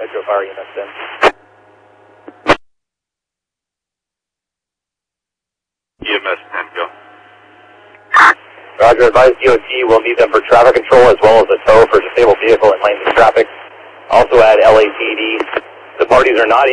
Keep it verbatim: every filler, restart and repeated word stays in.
Metro Fire Units in. E M S ten, go. Roger, advise D O T will need them for traffic control as well as a tow for disabled vehicle in lanes of traffic. Also add L A P D. The parties are not